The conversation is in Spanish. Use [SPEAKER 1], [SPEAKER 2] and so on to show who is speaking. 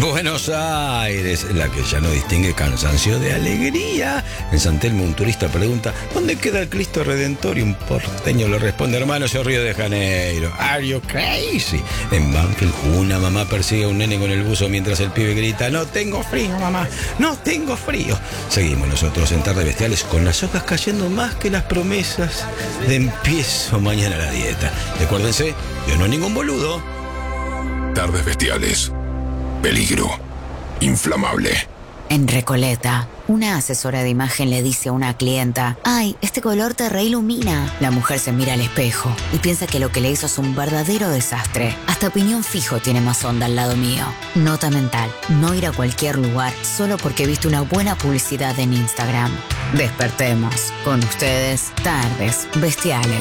[SPEAKER 1] Buenos Aires, la que ya no distingue cansancio de alegría. En San Telmo un turista pregunta: ¿dónde queda el Cristo Redentor? Y un porteño le responde: hermano, soy Río de Janeiro. ¿Are you crazy? En Banfield una mamá persigue a un nene con el buzo mientras el pibe grita: no tengo frío, mamá, no tengo frío. Seguimos nosotros en Tardes Bestiales con las hojas cayendo más que las promesas de empiezo mañana la dieta. Recuérdense, yo no ningún boludo.
[SPEAKER 2] Tardes Bestiales. Peligro. Inflamable.
[SPEAKER 3] En Recoleta, una asesora de imagen le dice a una clienta: ¡ay, este color te reilumina! La mujer se mira al espejo y piensa que lo que le hizo es un verdadero desastre. Hasta Piñón Fijo tiene más onda al lado mío. Nota mental: no ir a cualquier lugar solo porque viste una buena publicidad en Instagram. Despertemos. Con ustedes, Tardes Bestiales.